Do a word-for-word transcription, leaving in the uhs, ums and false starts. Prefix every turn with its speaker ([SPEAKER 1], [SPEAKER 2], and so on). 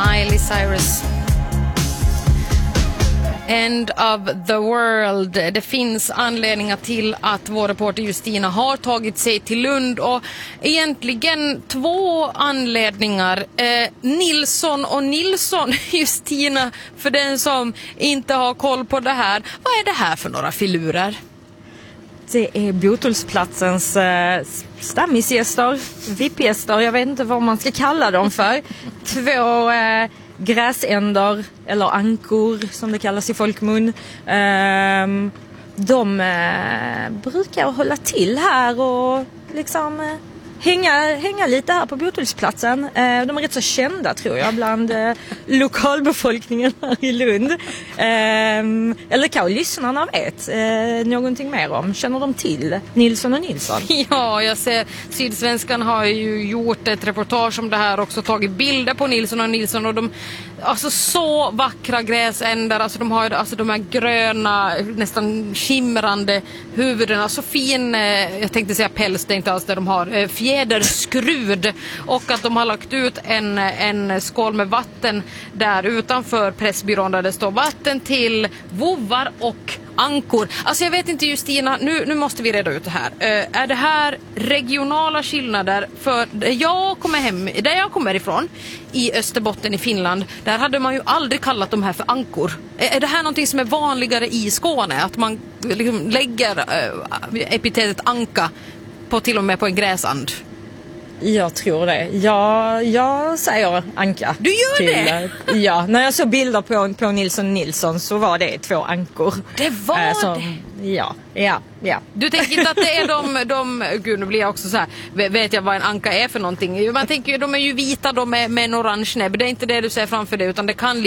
[SPEAKER 1] Miley Cyrus. End of the world. Det finns anledningar till att vår reporter Justina har tagit sig till Lund, och egentligen två anledningar. Eh, Nilsson och Nilsson, Justina, för den som inte har koll på det här. Vad är det här för några filurer?
[SPEAKER 2] Det är Botullsplatsens eh, stammisgäster, V I P-gäster, jag vet inte vad man ska kalla dem för. Två eh, gräsänder, eller ankor som det kallas i folkmun. Eh, de eh, brukar hålla till här och liksom eh, hänga, hänga lite här på Botullsplatsen. Eh, de är rätt så kända, tror jag, bland eh, lokalbefolkningen här i Lund. Eh, eller kanske lyssnarna vet eh, någonting mer om. Känner de till Nilsson och Nilsson?
[SPEAKER 1] Ja, jag ser Sydsvenskan har ju gjort ett reportage om det här, också tagit bilder på Nilsson och Nilsson, och de, alltså så vackra gräsändar, alltså de har alltså de här gröna, nästan skimrande huvuden, så fin, eh, jag tänkte säga päls, det är inte alls det de har, eh, fjäderskrud, och att de har lagt ut en, en skål med vatten där utanför Pressbyrån där det står vatten till vovvar och ankor. Alltså jag vet inte, Justina, nu, nu måste vi reda ut det här. Uh, är det här regionala skillnader? För där jag kommer hem, där jag kommer ifrån, i Österbotten i Finland, där hade man ju aldrig kallat de här för ankor. Är, är det här någonting som är vanligare i Skåne? Att man liksom lägger uh, epitetet anka på till och med på en gräsand?
[SPEAKER 2] Jag tror det. Jag, jag säger anka.
[SPEAKER 1] Du gör
[SPEAKER 2] till,
[SPEAKER 1] det?
[SPEAKER 2] Ja, när jag såg bilder på, på Nilsson Nilsson så var det två ankor.
[SPEAKER 1] Det var äh, så,
[SPEAKER 2] det? Ja, ja, ja.
[SPEAKER 1] Du tänker inte att det är de, de gud, nu blir jag också så här, vet jag vad en anka är för någonting? Man tänker ju, de är ju vita, de är med en orange näbb. Det är inte det du ser framför dig, utan det kan